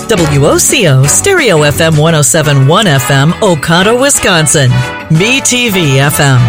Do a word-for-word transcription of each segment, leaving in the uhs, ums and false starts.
W O C O Stereo F M one oh seven point one F M, Oconto, Wisconsin. B T V F M.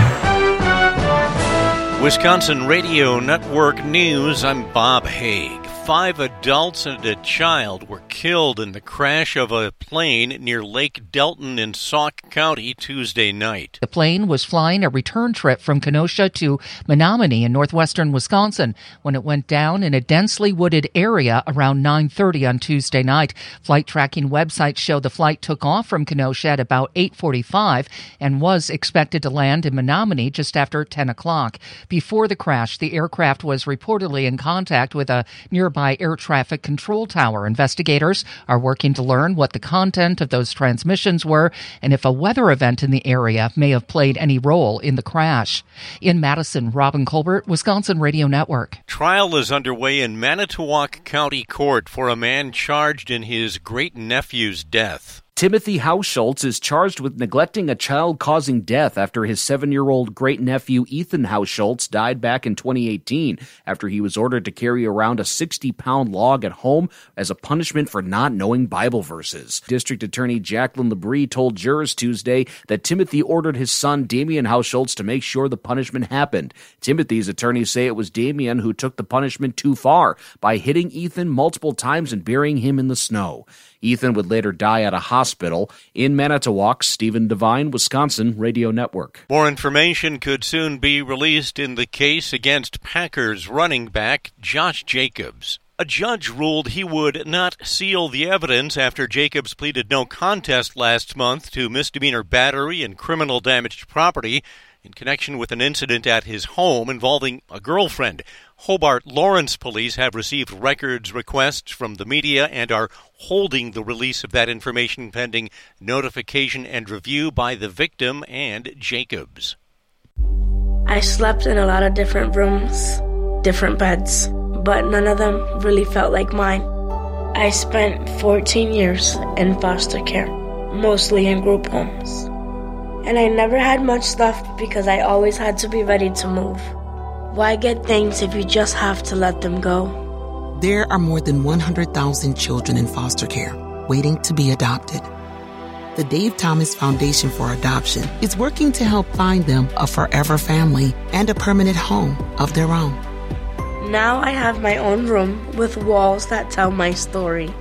Wisconsin Radio Network News, I'm Bob Haig. Five adults and a child were killed in the crash of a plane near Lake Delton in Sauk County Tuesday night. The plane was flying a return trip from Kenosha to Menominee in northwestern Wisconsin when it went down in a densely wooded area around nine thirty on Tuesday night. Flight tracking websites show the flight took off from Kenosha at about eight forty-five and was expected to land in Menominee just after ten o'clock. Before the crash, the aircraft was reportedly in contact with a nearby by air traffic control tower. Investigators are working to learn what the content of those transmissions were and if a weather event in the area may have played any role in the crash. In Madison, Robin Colbert, Wisconsin Radio Network. Trial is underway in Manitowoc County Court for a man charged in his great-nephew's death. Timothy Hausschultz is charged with neglecting a child causing death after his seven-year-old great-nephew Ethan Hausschultz died back in twenty eighteen after he was ordered to carry around a sixty-pound log at home as a punishment for not knowing Bible verses. District Attorney Jacqueline Labrie told jurors Tuesday that Timothy ordered his son Damian Hausschultz to make sure the punishment happened. Timothy's attorneys say it was Damian who took the punishment too far by hitting Ethan multiple times and burying him in the snow. Ethan would later die at a hospital. In Manitowoc, Stephen Devine, Wisconsin Radio Network. More information could soon be released in the case against Packers running back Josh Jacobs. A judge ruled he would not seal the evidence after Jacobs pleaded no contest last month to misdemeanor battery and criminal damage to property in connection with an incident at his home involving a girlfriend. Hobart Lawrence police have received records requests from the media and are holding the release of that information pending notification and review by the victim and Jacobs. I slept in a lot of different rooms, different beds, but none of them really felt like mine. I spent fourteen years in foster care, mostly in group homes. And I never had much left because I always had to be ready to move. Why get things if you just have to let them go? There are more than one hundred thousand children in foster care waiting to be adopted. The Dave Thomas Foundation for Adoption is working to help find them a forever family and a permanent home of their own. Now I have my own room with walls that tell my story.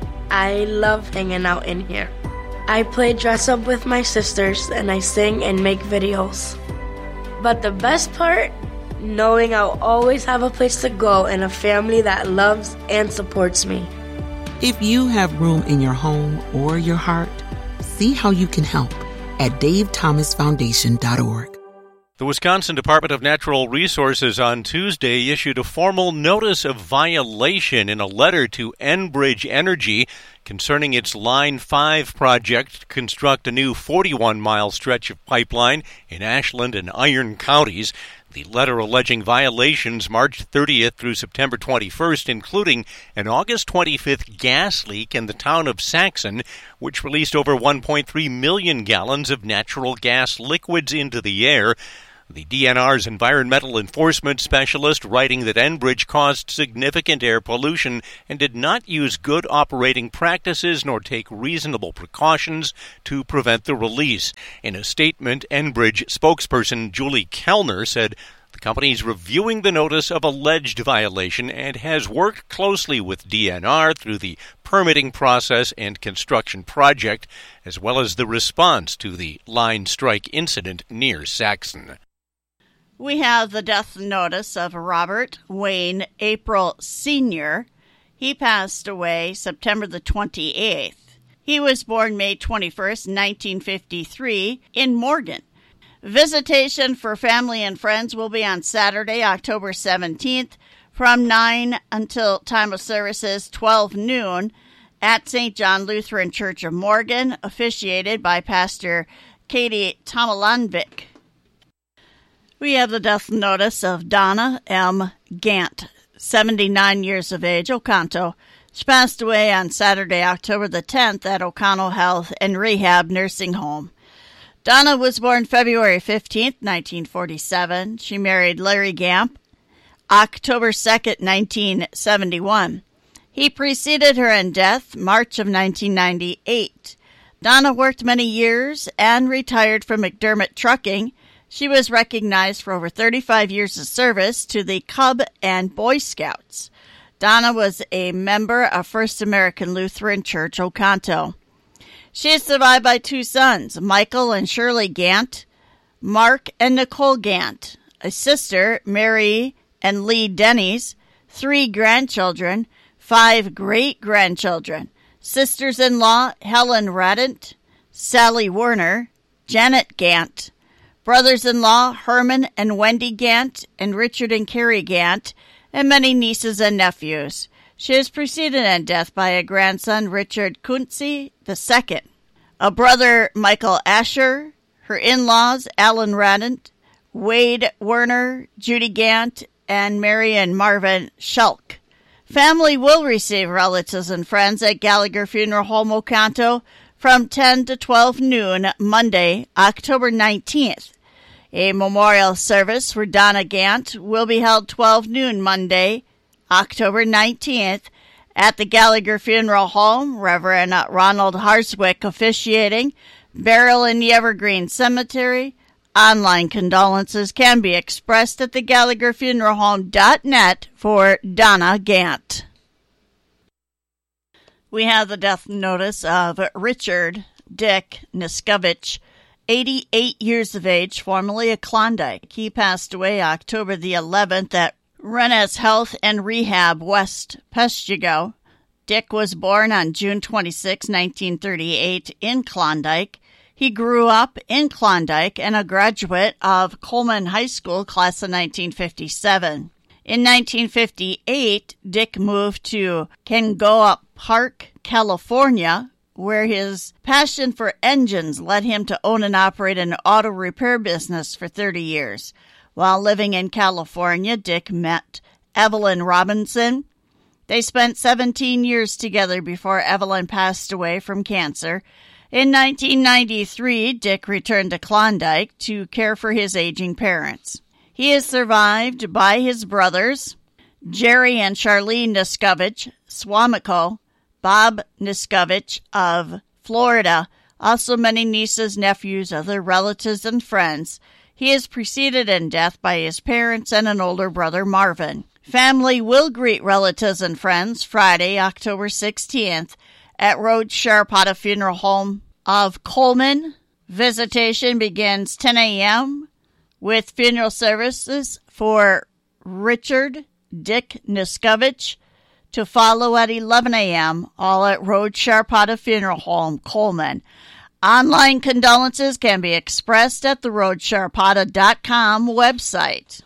I love hanging out in here. I play dress up with my sisters and I sing and make videos. But the best part? Knowing I'll always have a place to go and a family that loves and supports me. If you have room in your home or your heart, see how you can help at dave thomas foundation dot org. The Wisconsin Department of Natural Resources on Tuesday issued a formal notice of violation in a letter to Enbridge Energy concerning its Line five project to construct a new forty-one mile stretch of pipeline in Ashland and Iron counties. The letter alleging violations March thirtieth through September twenty-first, including an August twenty-fifth gas leak in the town of Saxon, which released over one point three million gallons of natural gas liquids into the air. The D N R's environmental enforcement specialist writing that Enbridge caused significant air pollution and did not use good operating practices nor take reasonable precautions to prevent the release. In a statement, Enbridge spokesperson Julie Kellner said the company is reviewing the notice of alleged violation and has worked closely with D N R through the permitting process and construction project, as well as the response to the line strike incident near Saxon. We have the death notice of Robert Wayne April Senior He passed away September the twenty-eighth. He was born May twenty-first, nineteen fifty-three, in Morgan. Visitation for family and friends will be on Saturday, October seventeenth, from nine until time of services twelve noon at Saint John Lutheran Church of Morgan, officiated by Pastor Katie Tomalanvik. We have the death notice of Donna M. Gant, seventy-nine years of age, Oconto. She passed away on Saturday, October the tenth at Oconto Health and Rehab Nursing Home. Donna was born February fifteenth, nineteen forty-seven. She married Larry Gamp October second, nineteen seventy-one. He preceded her in death March of nineteen ninety-eight. Donna worked many years and retired from McDermott Trucking. She was recognized for over thirty-five years of service to the Cub and Boy Scouts. Donna was a member of First American Lutheran Church, Oconto. She is survived by two sons, Michael and Shirley Gant, Mark and Nicole Gant, a sister, Mary and Lee Denny's, three grandchildren, five great-grandchildren, sisters-in-law Helen Radant, Sally Werner, Janet Gant, brothers-in-law Herman and Wendy Gant, and Richard and Carrie Gant, and many nieces and nephews. She is preceded in death by a grandson, Richard Kunze the Second, a brother, Michael Asher, her in-laws, Alan Radant, Wade Werner, Judy Gant, and Mary and Marvin Schulk. Family will receive relatives and friends at Gallagher Funeral Home, Oconto from ten to twelve noon Monday, October nineteenth. A memorial service for Donna Gant will be held twelve noon Monday, October nineteenth, at the Gallagher Funeral Home, Reverend Ronald Harswick officiating, burial in the Evergreen Cemetery. Online condolences can be expressed at the Gallagher Funeral Home dot net for Donna Gant. We have the death notice of Richard Dick Niskovich, eighty-eight years of age, formerly of Klondike. He passed away October the eleventh at Rennes Health and Rehab, West Peshtigo. Dick was born on June twenty-sixth, nineteen thirty-eight, in Klondike. He grew up in Klondike and a graduate of Coleman High School, class of nineteen fifty-seven. In nineteen fifty-eight, Dick moved to Kengoa Park, California, where his passion for engines led him to own and operate an auto repair business for thirty years. While living in California, Dick met Evelyn Robinson. They spent seventeen years together before Evelyn passed away from cancer. In nineteen ninety-three, Dick returned to Klondike to care for his aging parents. He is survived by his brothers, Jerry and Charlene Niskovich, Swamico, Bob Niskovich of Florida, also many nieces, nephews, other relatives, and friends. He is preceded in death by his parents and an older brother, Marvin. Family will greet relatives and friends Friday, October sixteenth, at Road Sharpata Funeral Home of Coleman. Visitation begins ten a.m. with funeral services for Richard Dick Niskovich to follow at eleven a.m., all at Road Sharpata Funeral Home, Coleman. Online condolences can be expressed at the road sharpata dot com website.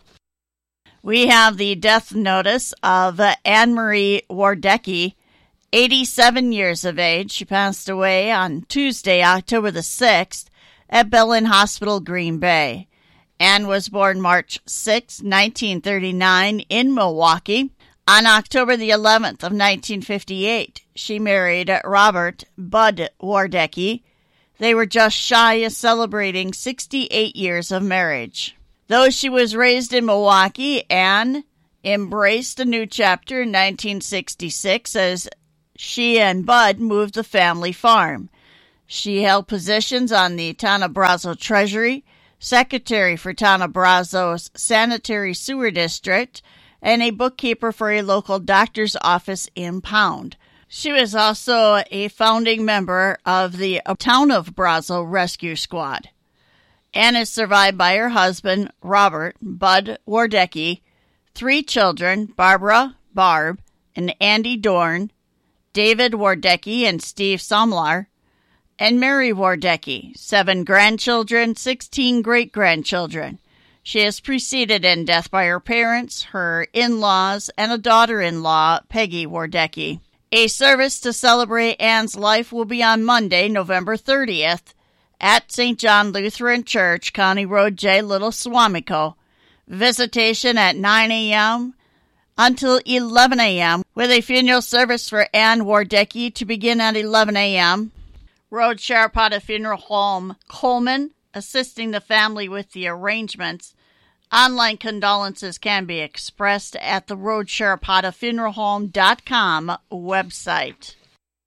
We have the death notice of Anne-Marie Wardecki, eighty-seven years of age. She passed away on Tuesday, October the sixth, at Belen Hospital, Green Bay. Anne was born March sixth, nineteen thirty-nine, in Milwaukee. On October the eleventh of nineteen fifty-eight, she married Robert Bud Wardecki. They were just shy of celebrating sixty-eight years of marriage. Though she was raised in Milwaukee, Anne embraced a new chapter in nineteen sixty-six as she and Bud moved the family farm. She held positions on the Tanna Brazos Treasury, secretary for Tanna Brazos Sanitary Sewer District, and a bookkeeper for a local doctor's office in Pound. She was also a founding member of the Town of Brazos Rescue Squad. Anne is survived by her husband, Robert Bud Wardecki, three children, Barbara, Barb, and Andy Dorn, David Wardecki and Steve Somlar, and Mary Wardecki, seven grandchildren, sixteen great-grandchildren. She is preceded in death by her parents, her in-laws, and a daughter-in-law, Peggy Wardecki. A service to celebrate Anne's life will be on Monday, November thirtieth, at Saint John Lutheran Church, County Road J, Little Swamico. Visitation at nine a.m. until eleven a.m., with a funeral service for Anne Wardecki to begin at eleven a.m. Road Sharpata Funeral Home, Coleman, assisting the family with the arrangements. Online condolences can be expressed at the road sharapata funeral home dot com website.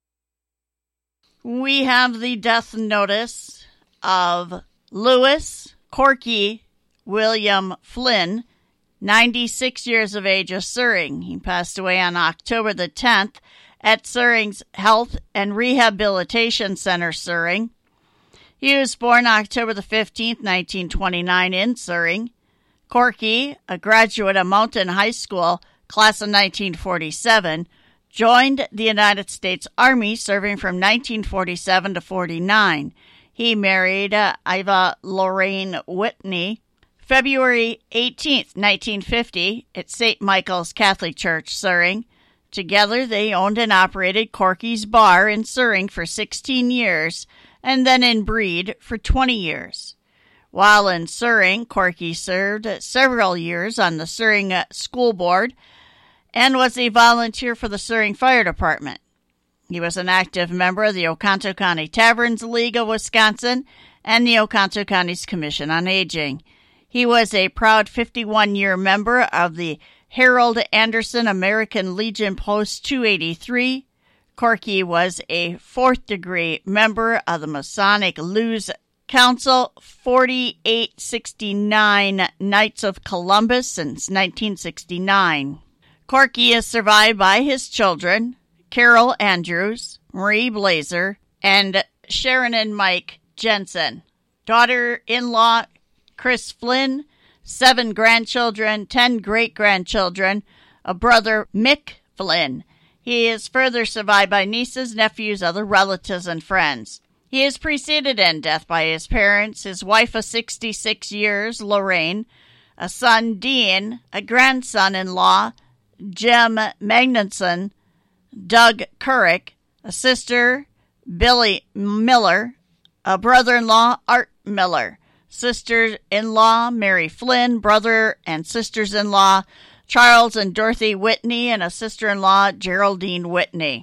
We have the death notice of Louis Corky William Flynn, ninety-six years of age, of Suring. He passed away on October the tenth at Suring's Health and Rehabilitation Center, Suring. He was born October the fifteenth, nineteen twenty-nine, in Suring. Corky, a graduate of Mountain High School, class of nineteen forty-seven, joined the United States Army, serving from nineteen forty-seven to forty-nine. He married uh, Iva Lorraine Whitney February eighteenth, nineteen fifty, at Saint Michael's Catholic Church, Suring. Together, they owned and operated Corky's Bar in Suring for sixteen years, and then in Breed for twenty years. While in Suring, Corky served several years on the Suring School Board and was a volunteer for the Suring Fire Department. He was an active member of the Oconto County Taverns League of Wisconsin and the Oconto County's Commission on Aging. He was a proud fifty-one-year member of the Harold Anderson American Legion Post two eighty-three. Corky was a fourth-degree member of the Masonic Lewis Council forty-eight sixty-nine Knights of Columbus since nineteen sixty-nine. Corky is survived by his children, Carol Andrews, Marie Blazer, and Sharon and Mike Jensen. Daughter-in-law, Chris Flynn, seven grandchildren, ten great-grandchildren, a brother, Mick Flynn. He is further survived by nieces, nephews, other relatives, and friends. He is preceded in death by his parents, his wife of sixty-six years, Lorraine, a son, Dean, a grandson-in-law, Jim Magnuson, Doug Couric, a sister, Billy Miller, a brother-in-law, Art Miller, sister-in-law, Mary Flynn, brother and sisters-in-law, Charles and Dorothy Whitney, and a sister-in-law, Geraldine Whitney.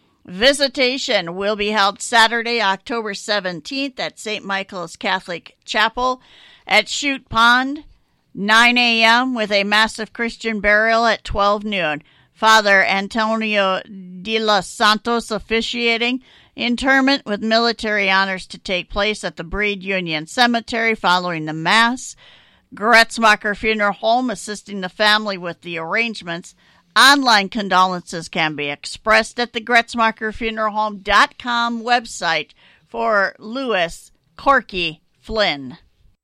Visitation will be held Saturday, October seventeenth at Saint Michael's Catholic Chapel at Chute Pond, nine a.m., with a massive Christian burial at twelve noon. Father Antonio de los Santos officiating. Interment with military honors to take place at the Breed Union Cemetery following the Mass. Gretzmacher Funeral Home assisting the family with the arrangements. Online condolences can be expressed at the Gretzmacher Funeral Home dot com website for Louis Corky Flynn.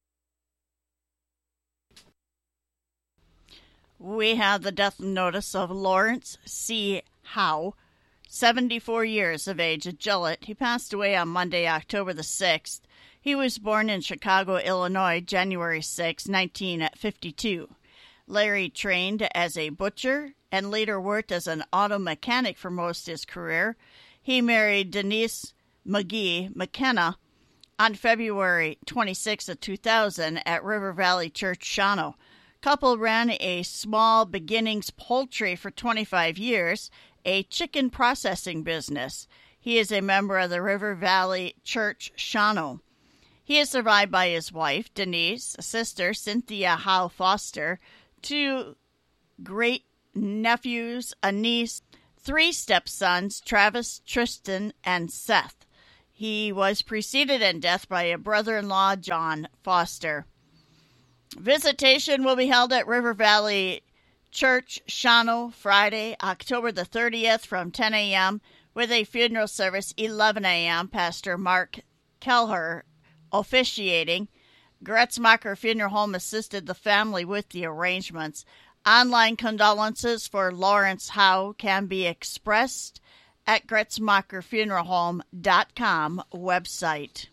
We have the death notice of Lawrence C. Howe, seventy-four years of age, at Gillett. He passed away on Monday, October the sixth. He was born in Chicago, Illinois, January sixth, nineteen fifty-two. Larry trained as a butcher and later worked as an auto mechanic for most of his career. He married Denise McGee McKenna on February twenty-sixth of two thousand at River Valley Church, Shawano. Couple ran a small beginnings poultry for twenty-five years, a chicken processing business. He is a member of the River Valley Church, Shawano. He is survived by his wife, Denise, a sister, Cynthia Howe Foster, two great-nephews, a niece, three stepsons, Travis, Tristan, and Seth. He was preceded in death by a brother-in-law, John Foster. Visitation will be held at River Valley Church, Shawano, Friday, October the thirtieth from ten a.m. with a funeral service eleven a.m. Pastor Mark Kelher officiating. Gretzmacher Funeral Home assisted the family with the arrangements. Online condolences for Lawrence Howe can be expressed at Gretzmacher Funeral Home dot com website.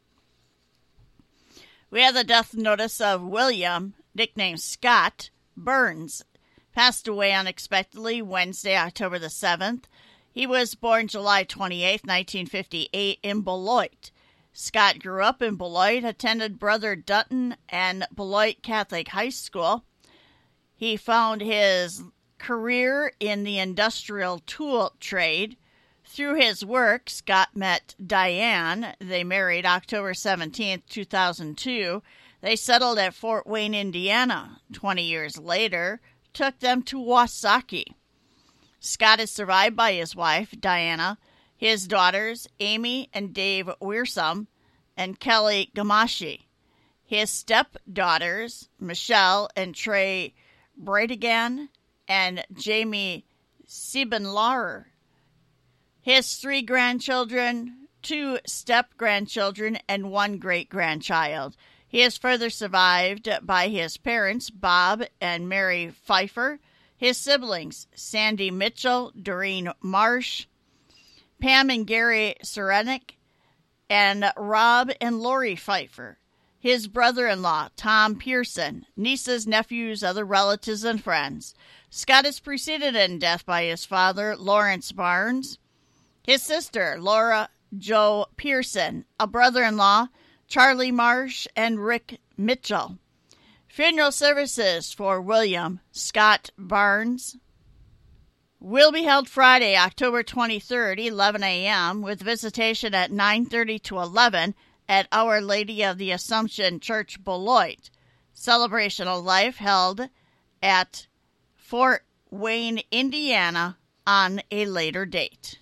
We have the death notice of William, nicknamed Scott, Burns. Passed away unexpectedly Wednesday, October the seventh. He was born July twenty-eighth, nineteen fifty-eight, in Beloit. Scott grew up in Beloit, attended Brother Dutton and Beloit Catholic High School. He found his career in the industrial tool trade. Through his work, Scott met Diane. They married October seventeenth, two thousand two. They settled at Fort Wayne, Indiana. Twenty years later, took them to Wasaki. Scott is survived by his wife, Diana, his daughters, Amy and Dave Wearsome, and Kelly Gamashi, his stepdaughters, Michelle and Trey Bradigan, and Jamie Siebenlauer, his three grandchildren, two step-grandchildren, and one great-grandchild. He is further survived by his parents, Bob and Mary Pfeiffer, his siblings, Sandy Mitchell, Doreen Marsh, Pam and Gary Serenik, and Rob and Lori Pfeiffer, his brother-in-law, Tom Pearson, nieces, nephews, other relatives, and friends. Scott is preceded in death by his father, Lawrence Barnes, his sister, Laura Jo Pearson, a brother-in-law, Charlie Marsh, and Rick Mitchell. Funeral services for William Scott Barnes will be held Friday, October twenty-third, eleven a.m., with visitation at nine thirty to eleven at Our Lady of the Assumption Church, Beloit. Celebration of Life held at Fort Wayne, Indiana, on a later date.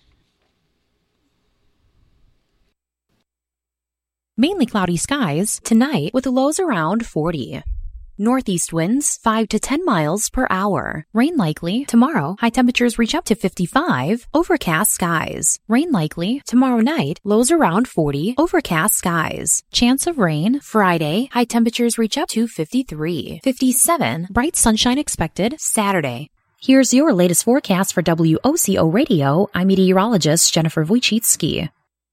Mainly cloudy skies tonight with lows around forty. Northeast winds five to ten miles per hour. Rain likely tomorrow. High temperatures reach up to fifty-five. Overcast skies. Rain likely tomorrow night. Lows around forty. Overcast skies. Chance of rain Friday. High temperatures reach up to fifty-three. fifty-seven. Bright sunshine expected Saturday. Here's your latest forecast for W O C O Radio. I'm meteorologist Jennifer Wojcicki.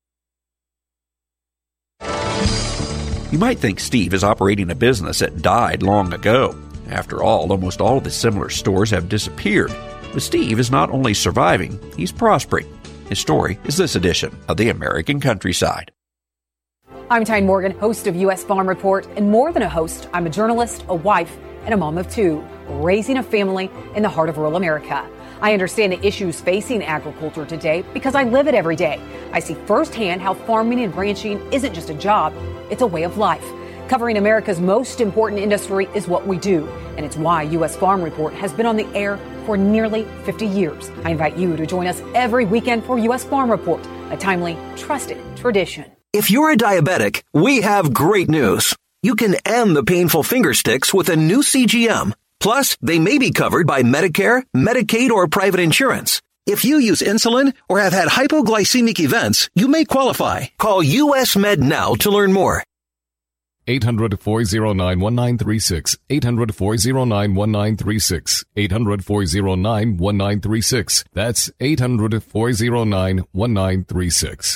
You might think Steve is operating a business that died long ago. After all, almost all of the similar stores have disappeared. But Steve is not only surviving, he's prospering. His story is this edition of The American Countryside. I'm Tyne Morgan, host of U S Farm Report, and more than a host, I'm a journalist, a wife, and a mom of two, raising a family in the heart of rural America. I understand the issues facing agriculture today because I live it every day. I see firsthand how farming and ranching isn't just a job, it's a way of life. Covering America's most important industry is what we do, and it's why U S Farm Report has been on the air for nearly fifty years. I invite you to join us every weekend for U S Farm Report, a timely, trusted tradition. If you're a diabetic, we have great news. You can end the painful finger sticks with a new C G M. Plus, they may be covered by Medicare, Medicaid, or private insurance. If you use insulin or have had hypoglycemic events, you may qualify. Call U S Med now to learn more. eight hundred, four oh nine, one nine three six. eight hundred, four oh nine, one nine three six. eight hundred, four oh nine, one nine three six. That's eight hundred, four oh nine, one nine three six.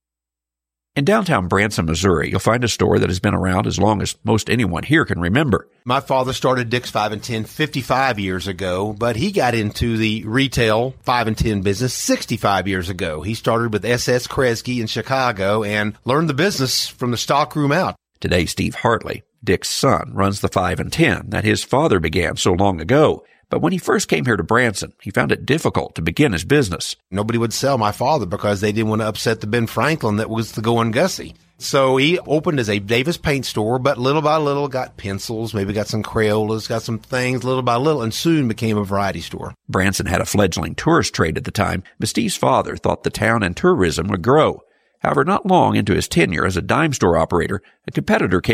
In downtown Branson, Missouri, you'll find a store that has been around as long as most anyone here can remember. My father started Dick's five and ten fifty-five years ago, but he got into the retail five and ten business sixty-five years ago. He started with S S Kresge in Chicago and learned the business from the stockroom out. Today, Steve Hartley, Dick's son, runs the five and ten that his father began so long ago. But when he first came here to Branson, he found it difficult to begin his business. Nobody would sell my father because they didn't want to upset the Ben Franklin that was the going Gussie. So he opened as a Davis paint store, but little by little got pencils, maybe got some Crayolas, got some things little by little, and soon became a variety store. Branson had a fledgling tourist trade at the time, but Steve's father thought the town and tourism would grow. However, not long into his tenure as a dime store operator, a competitor came